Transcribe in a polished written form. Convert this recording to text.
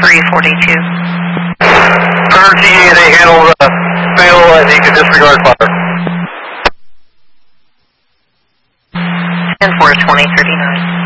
342. Current TA, they handle the fail and you can disregard fire. 10-4, 2039.